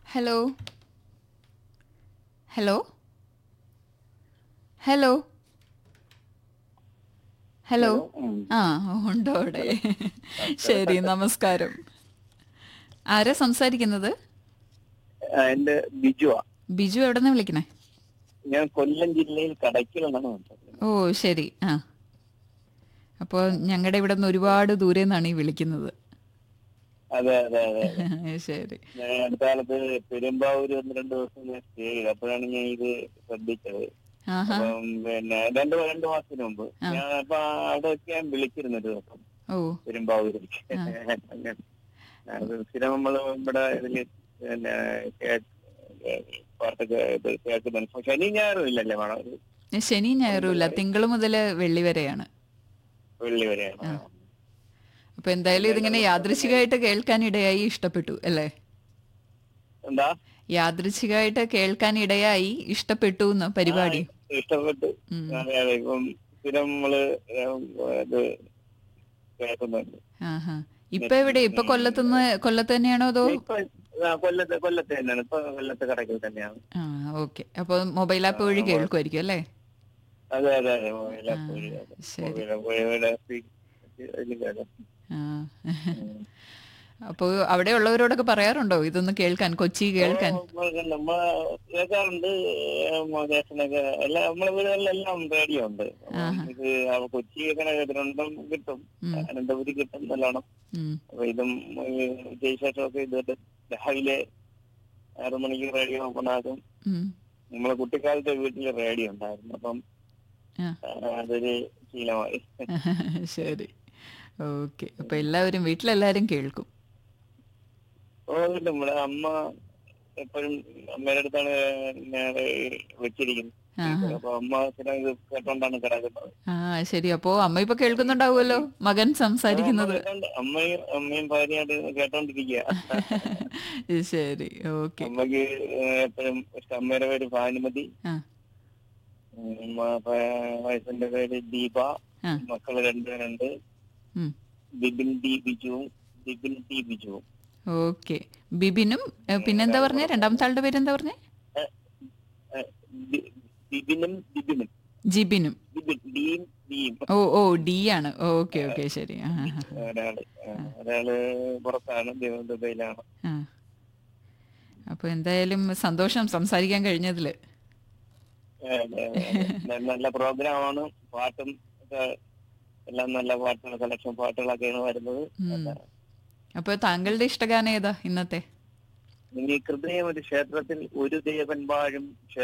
Hello hello hello hello. Hello. ആ, ഉണ്ടോ അവിടെ? ഹലോ. ശരി, നമസ്കാരം. ആരാ സംസാരിക്കുന്നത്? എന്റെ ബിജുവാ. ബിജു എവിടെ നിന്ന് വിളിക്കണേ? ഞാൻ കൊല്ലം ജില്ലയിൽ കടയ്ക്കലെന്നാണ് ഓ, സംസാരിക്കുന്നത്. ശരി. ആ, അപ്പോൾ ഞങ്ങളുടെ ഇവിടെ നിന്ന് ഒരുപാട് ദൂരെ നിന്നാണ് ഈ വിളിക്കുന്നത്. അതെ അതെ അതെ അതെ. ശരി. ഞാൻ അടുത്ത കാലത്ത് പെരുമ്പാവൂര് 1-2 ദിവസം ഞാൻ സ്റ്റേ ചെയ്തു. അപ്പോഴാണ് ഞാൻ ഇത് ശ്രദ്ധിച്ചത്. ആഹാ. അപ്പം പിന്നെ രണ്ട് മാസത്തിന് മുമ്പ് ആ. ഞാൻ അപ്പൊ അവിടെയൊക്കെ ഞാൻ വിളിച്ചിരുന്നു ഒരു ദിവസം ഓ. പെരുമ്പാവൂരിലേക്ക്. ആ. അങ്ങനെ അത് സ്ഥിരം നമ്മള് ഇവിടെ ഇതില് പിന്നെ പാട്ടൊക്കെ ഇത് കേൾക്കുന്നുണ്ട്. ശനി ഞായറും ഇല്ലല്ലേ വേണം, ഒരു ശനി ഞായറും ഇല്ല, തിങ്കൾ മുതൽ വെള്ളി വരെയാണ്. വെള്ളി വരെയാണ്. ആ. അപ്പൊ എന്തായാലും ഇതിങ്ങനെ യാദൃശികമായിട്ട് കേൾക്കാൻ ഇടയായി, ഇഷ്ടപ്പെട്ടു അല്ലേ? എന്താ യാദൃശികമായിട്ട് കേൾക്കാൻ ഇടയായി, ഇഷ്ടപ്പെട്ടു എന്ന് പരിപാടി. ഇഷ്ടപ്പെട്ട്. ഉം. അതെ അതെ. ഇപ്പം സ്ഥിരം നമ്മള് ഇത് കേൾക്കുന്നുണ്ട്. ആഹാ. ഇപ്പൊ എവിടെ? ഇപ്പൊ കൊല്ലത്ത് തന്നെയാണോ അതോ? ഇപ്പൊ കൊല്ലത്ത് തന്നെയാണ്. ഇപ്പൊ കൊല്ലത്ത് കടയ്ക്കൽ തന്നെയാണ്. ആ, ഓക്കെ. അപ്പോൾ മൊബൈൽ ആപ്പ് വഴി കേൾക്കുമായിരിക്കും അല്ലേ? അതെ അതെ അതെ. ആ, ശരി. ആ. അപ്പോൾ അവിടെ ഉള്ളവരോടൊക്കെ പറയാറുണ്ടോ ഇതൊന്ന് കേൾക്കാൻ, കൊച്ചി കേൾക്കാൻ? നമ്മള് കേൾക്കാറുണ്ട്. ദേശനൊക്കെ എല്ലാ നമ്മളെ വീടുകളിലെല്ലാം റേഡിയോ ഉണ്ട്. അപ്പം ആഹാ. ഇത് കൊച്ചി കേൾക്കണ കേട്ടിട്ടുണ്ടും കിട്ടും. ഉം. അനന്തപുരി കിട്ടും നല്ലോണം. ഉം. അപ്പൊ ഇതും വിശേഷമൊക്കെ ഇതുകൊണ്ട് രാവിലെ 6 മണിക്ക് റേഡിയോ ഓപ്പൺ ആക്കും. ഉം. നമ്മളെ കുട്ടിക്കാലത്തെ വീട്ടിൽ റേഡിയോ ഉണ്ടായിരുന്നു. അപ്പം ആ. അതൊരു ശീലമായി. ശരി, ഓക്കെ. അപ്പൊ എല്ലാവരും, വീട്ടിലെല്ലാവരും കേൾക്കും. നമ്മുടെ അമ്മ എപ്പോഴും അമ്മയുടെ അടുത്താണ് ഞാൻ വെച്ചിരിക്കുന്നത്. ആഹാ. അപ്പൊ അമ്മ സ്ഥിരം ഇത് കേട്ടോണ്ടാണ് കിടക്കുന്നത്. ആ, ശരി. അപ്പോ അമ്മ ഇപ്പൊ കേൾക്കുന്നുണ്ടാവുമല്ലോ മകൻ അമ്മ സംസാരിക്കുന്നത്. കേട്ടോണ്ട് അമ്മയും ഭാര്യയായിട്ട് കേട്ടോണ്ടിരിക്കുക. ശരി, ഓക്കെ. അമ്മക്ക് എപ്പോഴും ഇഷ്ടം. അമ്മയുടെ പേര് ഭാനുമതി, ആ. വയസ്സിന്റെ പേര് ദീപ. ആ. മക്കള് രണ്ടുപേരുണ്ട്. ഉം. ബിബിൻ ടി ബിജുവും. ഓക്കെ. ബിബിനും പിന്നെന്താ ഒരാള് പറഞ്ഞേ? പുറത്താണ്. രണ്ടാമത്തെ ആളുടെ പേരെന്താ പറഞ്ഞേ? ഏഹ്, ഏഹ്, ബിബിനും ജിബിനും. ഡിയും ഡിയും. ഓ ഓ, ഡി ആണ്. ഓക്കെ ഓക്കെ, ശരി. ആ. ഒരാള് ആ. ഒരാള് പുറത്താണ്, ദുബൈയിലാണ്. ആ. അപ്പോൾ എന്തായാലും സന്തോഷം സംസാരിക്കാൻ കഴിഞ്ഞതിൽ. അതെ, അതെ, അതെ. നല്ല പ്രോഗ്രാമാണ്. പാട്ടും ഒക്കെ എല്ലാം നല്ല പാട്ടുകൾ, സെലക്ഷൻ പാട്ടുകളൊക്കെയാണ് വരുന്നത്. അപ്പോൾ താങ്കളുടെ ഇഷ്ടഗാനം ഏതാ ഇന്നത്തെ? ഇനി ഹൃദയം ഒരു ക്ഷേത്രത്തിൽ ഒരു ദേവൻ വാഴും